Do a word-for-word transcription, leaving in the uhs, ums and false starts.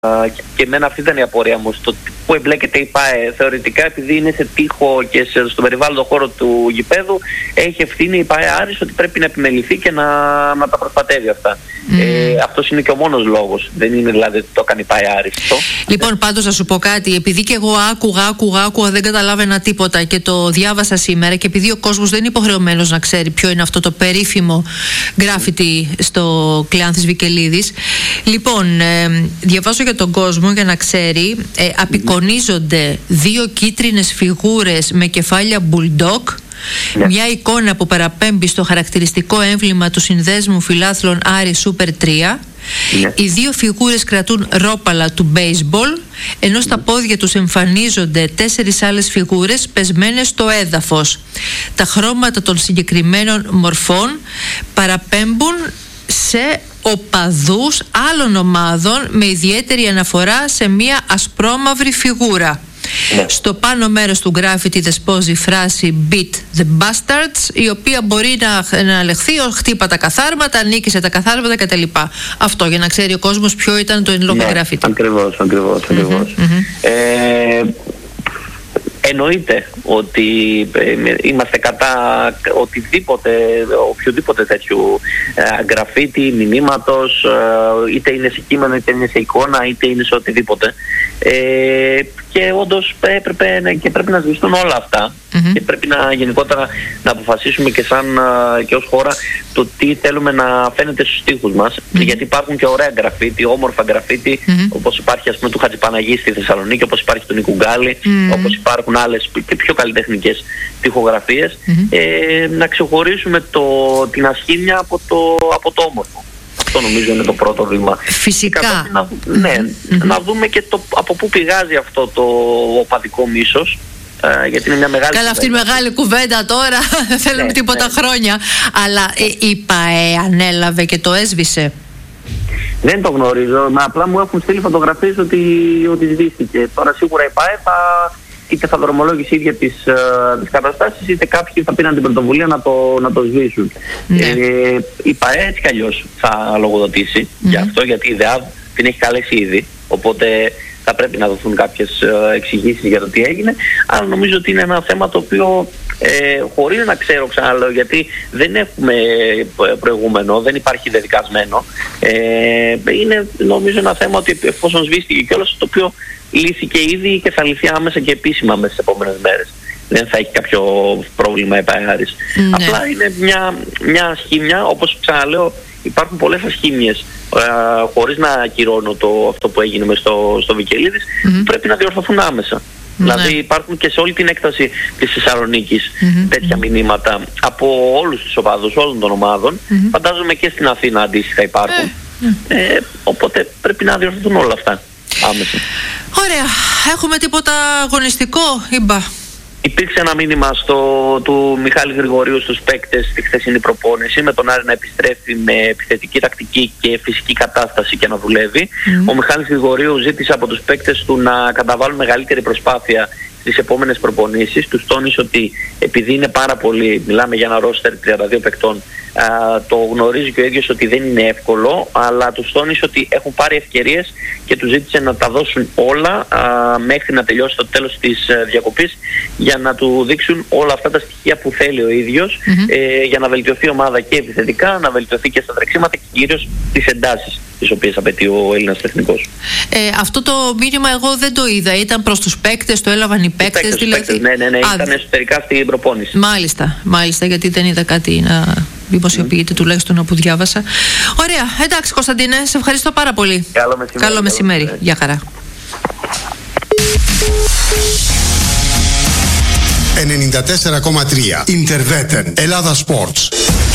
Και, και εμένα αυτή ήταν η απορία μου, στο πού εμπλέκεται η ΠΑΕ. Θεωρητικά, επειδή είναι σε τοίχο και σε, στον περιβάλλοντο χώρο του γηπέδου, έχει ευθύνη η ΠΑΕ Άρης ότι πρέπει να επιμεληθεί και να, να τα προστατεύει αυτά. Mm. Ε, αυτός είναι και ο μόνος λόγος. Δεν είναι δηλαδή ότι το έκανε η ΠΑΕ Άρης. Λοιπόν, πάντως να σου πω κάτι. Επειδή και εγώ άκουγα, άκουγα, άκουγα, δεν καταλάβαινα τίποτα και το διάβασα σήμερα, και επειδή ο κόσμος δεν είναι υποχρεωμένος να ξέρει ποιο είναι αυτό το περίφημο γκράφιτι στο Κλεάνθης Βικελίδης. Λοιπόν, ε, διαβάζω για τον κόσμο για να ξέρει. Ε, απεικονίζονται δύο κίτρινες φιγούρες με κεφάλια μπουλντόκ. Yeah. Μια εικόνα που παραπέμπει στο χαρακτηριστικό έμβλημα του συνδέσμου φιλάθλων Άρη Σούπερ τρία. Yeah. Οι δύο φιγούρες κρατούν ρόπαλα του baseball, ενώ στα πόδια τους εμφανίζονται τέσσερις άλλες φιγούρες πεσμένες στο έδαφος. Τα χρώματα των συγκεκριμένων μορφών παραπέμπουν σε οπαδούς άλλων ομάδων, με ιδιαίτερη αναφορά σε μια ασπρόμαυρη φιγούρα. Yeah. Στο πάνω μέρος του γκράφιτι δεσπόζει η φράση Beat the Bastards, η οποία μπορεί να, να λεχθεί ως χτύπα τα καθάρματα, νίκησε τα καθάρματα κτλ. Αυτό για να ξέρει ο κόσμος ποιο ήταν το εν λόγω γκράφιτι. Ακριβώς, ακριβώς, ακριβώς. Mm-hmm, mm-hmm. Ε, εννοείται ότι είμαστε κατά οτιδήποτε, οποιοδήποτε τέτοιου ε, γραφίτι, μηνύματος, ε, είτε είναι σε κείμενο, είτε είναι σε εικόνα, είτε είναι σε οτιδήποτε. Ε, και όντως έπρεπε και πρέπει να σβηστούν όλα αυτά. Mm-hmm. Και πρέπει να γενικότερα να αποφασίσουμε και σαν και ως χώρα το τι θέλουμε να φαίνεται στους τοίχους μας. Mm-hmm. Γιατί υπάρχουν και ωραία γραφίτι, όμορφα γραφίτι, mm-hmm. όπως υπάρχει ας πούμε του Χατζηπαναγή στη Θεσσαλονίκη, όπως υπάρχει του Νίκου Γκάλη, mm-hmm. όπως υπάρχουν άλλες και πιο καλλιτεχνικές τοιχογραφίες. Mm-hmm. Ε, να ξεχωρίσουμε το, την ασχήμια από το, από το όμορφο. Αυτό νομίζω είναι το πρώτο βήμα. Φυσικά. Να, ναι, mm-hmm. να δούμε και το, από πού πηγάζει αυτό το οπαδικό μίσος. Uh, γιατί είναι μια μεγάλη. Καλά, αυτή είναι μεγάλη κουβέντα τώρα. Δεν θέλουμε ναι, τίποτα ναι. χρόνια. Αλλά ε, η ΠΑΕ ανέλαβε και το έσβησε. Δεν το γνωρίζω. Μα απλά μου έχουν στείλει φωτογραφίες ότι, ότι σβήστηκε. Τώρα σίγουρα η ΠΑΕ θα, είτε θα δρομολόγησε ίδια τις, uh, τις καταστάσεις, είτε κάποιοι θα πήραν την πρωτοβουλία να το, να το σβήσουν. Ναι. Ε, η ΠΑΕ έτσι κι αλλιώς θα λογοδοτήσει mm-hmm. για αυτό, γιατί η ΔΕΑΒ την έχει καλέσει ήδη. Οπότε θα πρέπει να δοθούν κάποιες εξηγήσεις για το τι έγινε, αλλά νομίζω ότι είναι ένα θέμα το οποίο ε, χωρίς να ξέρω, ξαναλέω, γιατί δεν έχουμε προηγούμενο, δεν υπάρχει δεδικασμένο, ε, είναι νομίζω ένα θέμα ότι εφόσον σβήστηκε κιόλας, το οποίο λύθηκε ήδη και θα λυθεί άμεσα και επίσημα μέσα στις επόμενες μέρες. Δεν θα έχει κάποιο πρόβλημα η ΠΑΕ Άρης. Ναι. Απλά είναι μια, μια ασχήμια, όπως ξαναλέω, υπάρχουν πολλές ασχήμιες, ε, χωρίς να ακυρώνω το, αυτό που έγινε μες στο, στο Βικελίδης, mm-hmm. που πρέπει να διορθωθούν άμεσα. Mm-hmm. Δηλαδή υπάρχουν και σε όλη την έκταση της Θεσσαλονίκης mm-hmm. τέτοια μηνύματα από όλους τους οπαδούς όλων των ομάδων. Mm-hmm. Φαντάζομαι και στην Αθήνα αντίστοιχα υπάρχουν. Mm-hmm. Ε, οπότε πρέπει να διορθωθούν όλα αυτά άμεσα. Ωραία. Έχουμε τίποτα αγωνιστικό, Ήμπα? Υπήρξε ένα μήνυμα στο, του Μιχάλη Γρηγορίου στους παίκτες στη χθεσινή προπόνηση, με τον Άρη να επιστρέφει με επιθετική τακτική και φυσική κατάσταση και να δουλεύει. Mm. Ο Μιχάλης Γρηγορίου ζήτησε από τους παίκτες του να καταβάλουν μεγαλύτερη προσπάθεια στις επόμενες προπονήσεις. Τους τόνισε ότι επειδή είναι πάρα πολύ, μιλάμε για ένα ρόστερ τριάντα δύο παικτών, α, το γνωρίζει και ο ίδιος ότι δεν είναι εύκολο, αλλά τους τόνισε ότι έχουν πάρει ευκαιρίες και τους ζήτησε να τα δώσουν όλα α, μέχρι να τελειώσει το τέλος της α, διακοπής, για να του δείξουν όλα αυτά τα στοιχεία που θέλει ο ίδιος, mm-hmm. ε, για να βελτιωθεί η ομάδα και επιθετικά, να βελτιωθεί και στα τρεξίματα και κυρίως τις εντάσεις τις οποίες απαιτεί ο Έλληνας τεχνικός. Ε, αυτό το μήνυμα εγώ δεν το είδα. Ήταν προς τους παίκτες, το έλαβαν οι παίκτες. Παίκτες, δηλαδή... παίκτες, ναι, ναι, ναι, Α, ήταν εσωτερικά στην προπόνηση. Μάλιστα, μάλιστα, γιατί δεν είδα κάτι να δημοσιοποιείται, mm. τουλάχιστον όπου διάβασα. Ωραία, εντάξει Κωνσταντίνε, σε ευχαριστώ πάρα πολύ. Καλό μεσημέρι. Καλό μεσημέρι. Καλό. Γεια χαρά. ενενήντα τέσσερα κόμμα τρία Interveten Ελλάδα Sports.